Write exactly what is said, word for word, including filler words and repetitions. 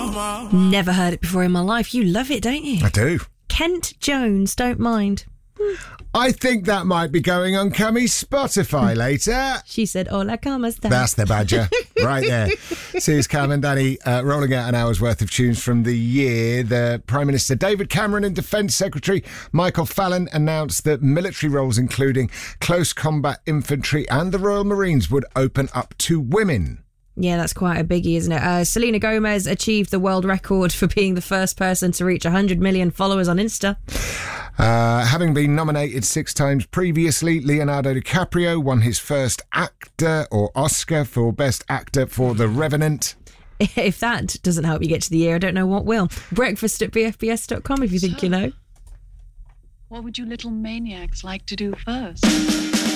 Never heard it before in my life. You love it, don't you? I do. Kent Jones, don't mind. I think that might be going on Cammy's Spotify later. She said, hola, ¿cómo estás? That's the badger. Right there. Here's Cam and Danny uh, rolling out an hour's worth of tunes from the year. The Prime Minister David Cameron and Defence Secretary Michael Fallon announced that military roles including close combat infantry and the Royal Marines would open up to women. Yeah, that's quite a biggie, isn't it? Uh, Selena Gomez achieved the world record for being the first person to reach one hundred million followers on Insta. Uh, having been nominated six times previously, Leonardo DiCaprio won his first actor or Oscar for Best Actor for The Revenant. If that doesn't help you get to the year, I don't know what will. Breakfast at b f b s dot com if you think So, you know. what would you little maniacs like to do first?